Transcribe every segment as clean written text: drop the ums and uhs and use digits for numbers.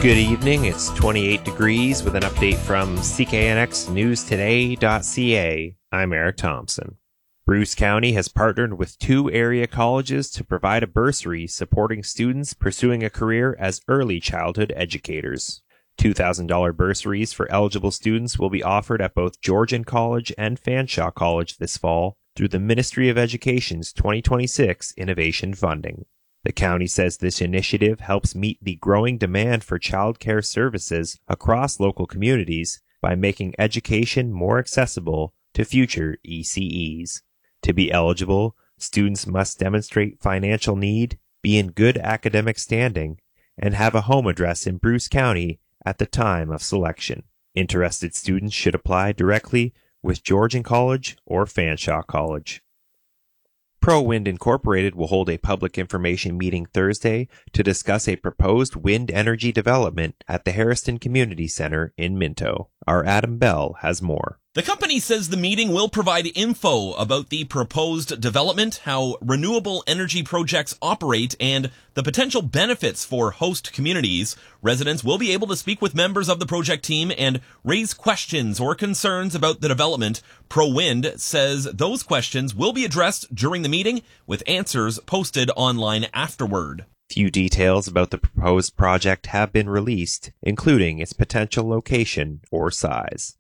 Good evening, it's 28 degrees with an update from CKNXNewsToday.ca. I'm Eric Thompson. Bruce County has partnered with 2 area colleges to provide a bursary supporting students pursuing a career as early childhood educators. $2,000 bursaries for eligible students will be offered at both Georgian College and Fanshawe College this fall through the Ministry of Education's 2026 Innovation Funding. The county says this initiative helps meet the growing demand for child care services across local communities by making education more accessible to future ECEs. To be eligible, students must demonstrate financial need, be in good academic standing, and have a home address in Bruce County at the time of selection. Interested students should apply directly with Georgian College or Fanshawe College. ProWind Incorporated will hold a public information meeting Thursday to discuss a proposed wind energy development at the Harrison Community Center in Minto. Our Adam Bell has more. The company says the meeting will provide info about the proposed development, how renewable energy projects operate, and the potential benefits for host communities. Residents will be able to speak with members of the project team and raise questions or concerns about the development. ProWind says those questions will be addressed during the meeting, with answers posted online afterward. Few details about the proposed project have been released, including its potential location or size.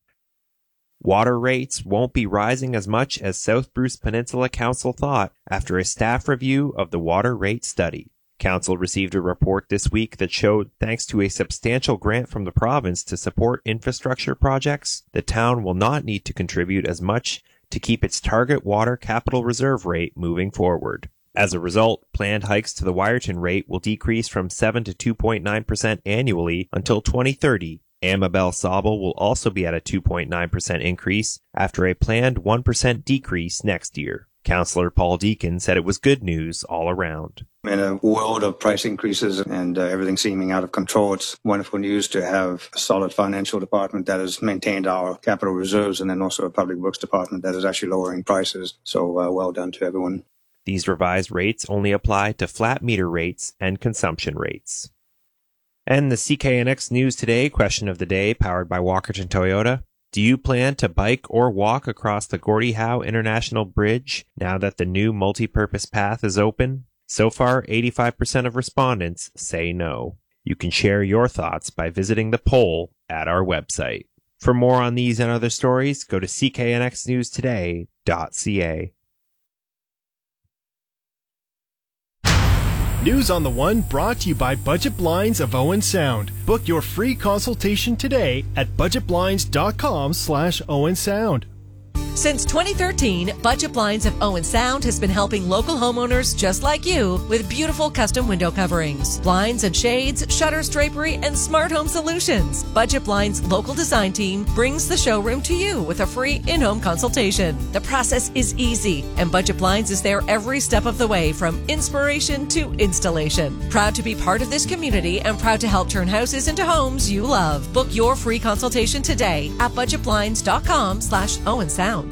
Water rates won't be rising as much as South Bruce Peninsula Council thought after a staff review of the water rate study. Council received a report this week that showed, thanks to a substantial grant from the province to support infrastructure projects, the town will not need to contribute as much to keep its target water capital reserve rate moving forward. As a result, planned hikes to the Wyerton rate will decrease from 7 to 2.9% annually until 2030. Amabel Sauble will also be at a 2.9% increase after a planned 1% decrease next year. Councillor Paul Deacon said it was good news all around. In a world of price increases and everything seeming out of control, it's wonderful news to have a solid financial department that has maintained our capital reserves and then also a public works department that is actually lowering prices. So well done to everyone. These revised rates only apply to flat meter rates and consumption rates. And the CKNX News Today question of the day, powered by Walkerton Toyota. Do you plan to bike or walk across the Gordie Howe International Bridge now that the new multi-purpose path is open? So far, 85% of respondents say no. You can share your thoughts by visiting the poll at our website. For more on these and other stories, go to cknxnewstoday.ca. News on the One brought to you by Budget Blinds of Owen Sound. Book your free consultation today at budgetblinds.com/Owen Sound. Since 2013, Budget Blinds of Owen Sound has been helping local homeowners just like you with beautiful custom window coverings, blinds and shades, shutters, drapery, and smart home solutions. Budget Blinds' local design team brings the showroom to you with a free in-home consultation. The process is easy, and Budget Blinds is there every step of the way from inspiration to installation. Proud to be part of this community and proud to help turn houses into homes you love. Book your free consultation today at budgetblinds.com/Owen Sound.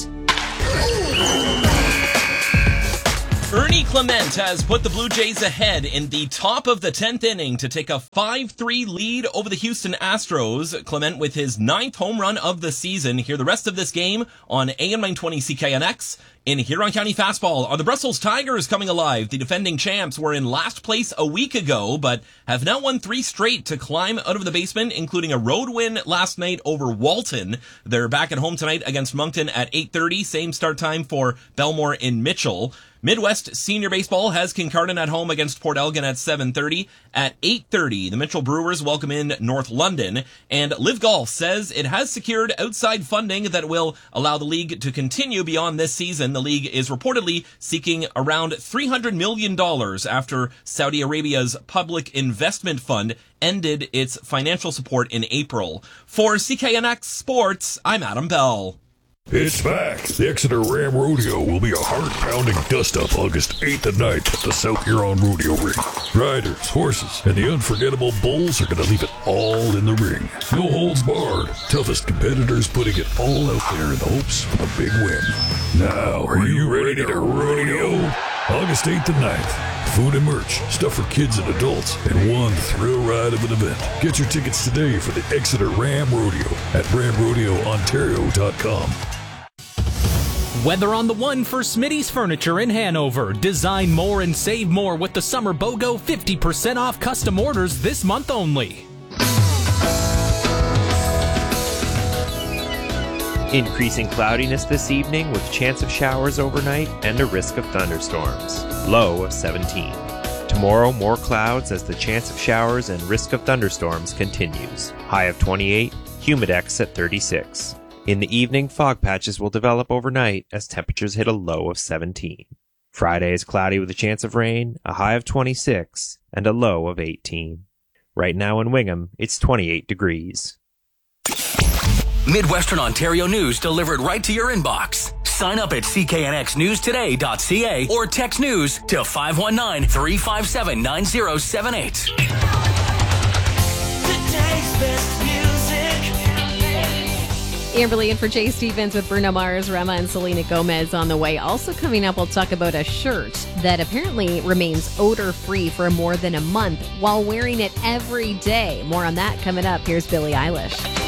Ernie Clement has put the Blue Jays ahead in the top of the 10th inning to take a 5-3 lead over the Houston Astros. Clement with his 9th home run of the season. Hear the rest of this game on AM 920 CKNX. In Huron County Fastball, are the Brussels Tigers coming alive? The defending champs were in last place a week ago, but have now won 3 straight to climb out of the basement, including a road win last night over Walton. They're back at home tonight against Moncton at 8:30. Same start time for Belmore in Mitchell. Midwest Senior Baseball has Kincardine at home against Port Elgin at 7:30. At 8:30, the Mitchell Brewers welcome in North London. And Live Golf says it has secured outside funding that will allow the league to continue beyond this season. The league is reportedly seeking around $300 million after Saudi Arabia's Public Investment Fund ended its financial support in April. For CKNX Sports, I'm Adam Bell. It's back. The Exeter Ram Rodeo will be a heart-pounding dust-up August 8th and 9th at the South Huron Rodeo Ring. Riders, horses, and the unforgettable bulls are going to leave it all in the ring. No holds barred. Toughest competitors putting it all out there in the hopes of a big win. Now, are you ready to rodeo? August 8th and 9th. food and merch, stuff for kids and adults, and one thrill ride of an event. Get your tickets today for the Exeter Ram Rodeo at ramrodeoontario.com. Weather on the one for Smitty's Furniture in Hanover. Design more and save more with the Summer BOGO 50% off custom orders this month only. Increasing cloudiness this evening with chance of showers overnight and a risk of thunderstorms. Low of 17. Tomorrow, more clouds as the chance of showers and risk of thunderstorms continues. High of 28, humidex at 36. In the evening, fog patches will develop overnight as temperatures hit a low of 17. Friday is cloudy with a chance of rain, a high of 26, and a low of 18. Right now in Wingham, it's 28 degrees. Midwestern Ontario news delivered right to your inbox. Sign up at cknxnewstoday.ca or text news to 519-357-9078. Today's best music. Amberly in for Jay Stevens with Bruno Mars, Rema, and Selena Gomez on the way. Also coming up, we'll talk about a shirt that apparently remains odor-free for more than a month while wearing it every day. More on that coming up. Here's Billie Eilish.